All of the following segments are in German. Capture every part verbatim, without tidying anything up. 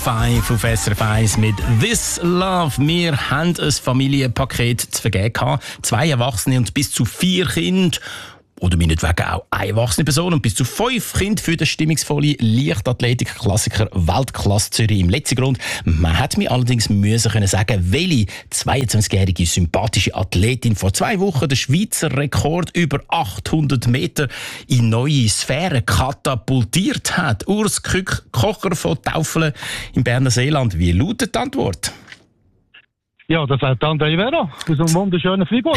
fünf auf S R F eins mit «This Love». Wir haben ein Familienpaket zu vergeben gehabt. Zwei Erwachsene und bis zu vier Kinder. Oder meinetwegen auch eine erwachsene Person und bis zu fünf Kinder für den stimmungsvollen Leichtathletik-Klassiker Weltklasse Zürich im letzten Grund. Man hat mir allerdings müssen können sagen, welche zweiundzwanzigjährige sympathische Athletin vor zwei Wochen den Schweizer Rekord über achthundert Meter in neue Sphären katapultiert hat. Urs Kück, Kocher von Taufelen im Berner Seeland. Wie lautet die Antwort? Ja, das hat André Vera aus einem wunderschönen Freiburg.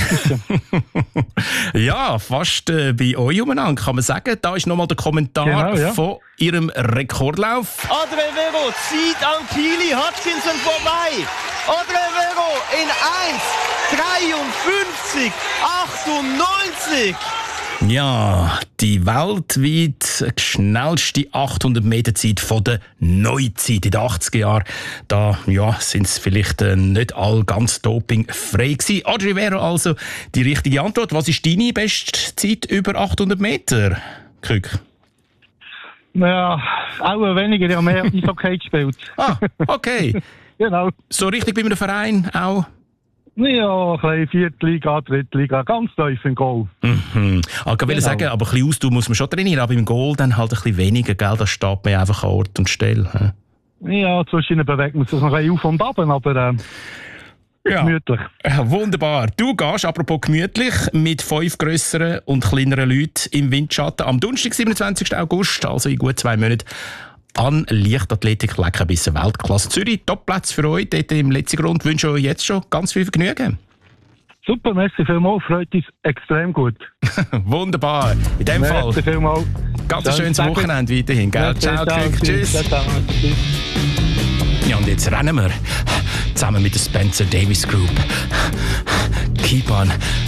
Ja, fast äh, bei euch umeinander, kann man sagen. Da ist nochmal der Kommentar genau, ja. von ihrem Rekordlauf. André Vero zieht an Kili Hutchinson vorbei. André Vero in eins dreiundfünfzig achtundneunzig. Ja, die weltweit schnellste achthundert Meter Zeit von der Neuzeit in den achtziger Jahren. Da ja, sind es vielleicht äh, nicht all ganz dopingfrei gewesen. Audrey Vero also die richtige Antwort. Was ist deine Bestzeit über achthundert Meter, Kück? Ja, auch weniger, ja mehr Eishockey gespielt. Ah, okay. Genau. So richtig bei einem Verein auch? Ja, ein bisschen Viertliga, Drittliga, ganz tief im Goal. Mhm. Ich wollte Genau. sagen, aber ein bisschen Ausdauer muss man schon trainieren, aber im Goal dann halt ein bisschen weniger, gell? Da steht man einfach an Ort und Stelle. Ja, zwischen bewegt man sich noch ein bisschen auf und ab, aber äh, Ja. gemütlich. Ja, wunderbar. Du gehst, apropos gemütlich, mit fünf grösseren und kleineren Leuten im Windschatten am Donnerstag, siebenundzwanzigsten August, also in gut zwei Monaten, an Leichtathletik Leckerbissen Weltklasse Zürich. Top-Platz für euch dort im letzten Grund. Ich wünsche euch jetzt schon ganz viel Vergnügen. Super, merci vielmals, freut uns extrem gut. Wunderbar. In dem Fall, Merci vielmals. ganz ein schönes Wochenende weiterhin. Gell? Merci, Ciao, ciao, Kück. Tschüss. ciao, ciao, tschüss. Ja, und jetzt rennen wir zusammen mit der Spencer Davis Group. Keep on